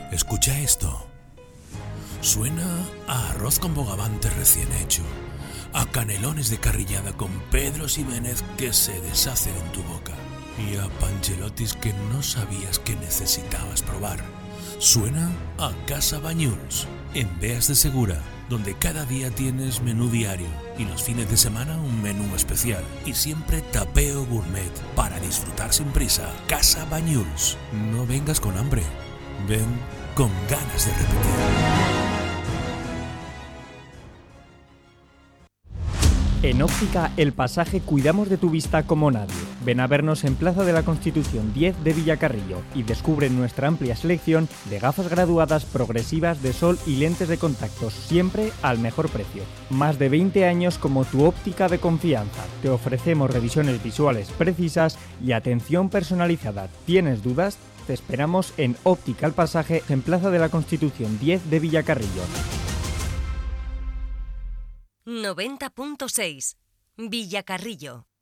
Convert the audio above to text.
Escucha esto. Suena a arroz con bogavante recién hecho, a canelones de carrillada con Pedro Ximénez que se deshacen en tu boca y a panchelotis que no sabías que necesitabas probar. Suena a Casa Bañuls, en Beas de Segura, donde cada día tienes menú diario y los fines de semana un menú especial y siempre tapeo gourmet para disfrutar sin prisa. Casa Bañuls. No vengas con hambre, ven con ganas de repetir. En Óptica El Pasaje cuidamos de tu vista como nadie. Ven a vernos en Plaza de la Constitución 10 de Villacarrillo y descubre nuestra amplia selección de gafas graduadas, progresivas, de sol y lentes de contacto, siempre al mejor precio. Más de 20 años como tu óptica de confianza. Te ofrecemos revisiones visuales precisas y atención personalizada. ¿Tienes dudas? Te esperamos en Óptica El Pasaje en Plaza de la Constitución 10 de Villacarrillo. 90.6 Villacarrillo.